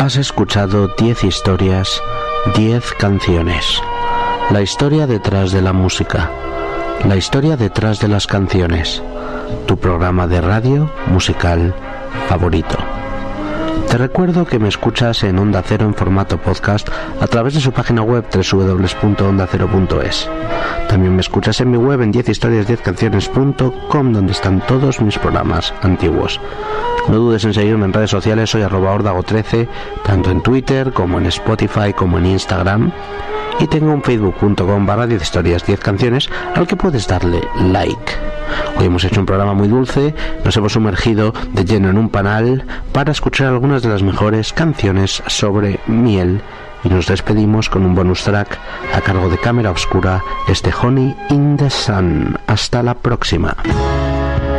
Has escuchado 10 historias, 10 canciones. La historia detrás de la música. La historia detrás de las canciones. Tu programa de radio musical favorito. Te recuerdo que me escuchas en Onda Cero en formato podcast a través de su página web www.ondacero.es. También me escuchas en mi web en 10historias10canciones.com, donde están todos mis programas antiguos. No dudes en seguirme en redes sociales, soy @ordago13, tanto en Twitter como en Spotify como en Instagram. Y tengo un facebook.com/10historias10canciones al que puedes darle like. Hoy hemos hecho un programa muy dulce, nos hemos sumergido de lleno en un panal para escuchar algunas de las mejores canciones sobre miel y nos despedimos con un bonus track a cargo de Cámara Obscura, Honey in the Sun. Hasta la próxima.